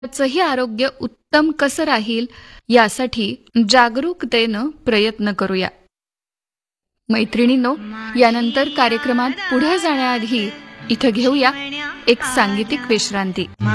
त्याचंही आरोग्य उत्तम कसं राहील यासाठी जागरूकतेनं प्रयत्न करूया. मैत्रिणींनो, यानंतर कार्यक्रमात पुढे जाण्याआधी इथं घेऊया एक सांगीतिक विश्रांती.